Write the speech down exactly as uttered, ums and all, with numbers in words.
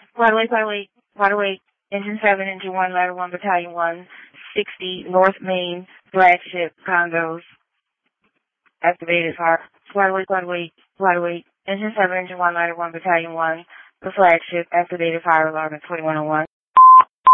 Wide awake, wide awake, wide awake. Engine seven, engine one, ladder one, battalion one, sixty, North Main, flagship, Congos, activated fire. Wide awake, wide awake, wide awake. Engine seven, engine one, ladder one, battalion one, the flagship, activated fire alarm at twenty-one oh one.